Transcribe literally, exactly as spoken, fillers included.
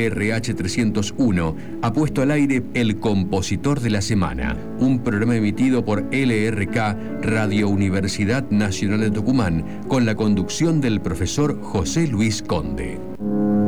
R H trescientos uno ha puesto al aire El Compositor de la Semana, un programa emitido por L R K, Radio Universidad Nacional de Tucumán, con la conducción del profesor José Luis Conde.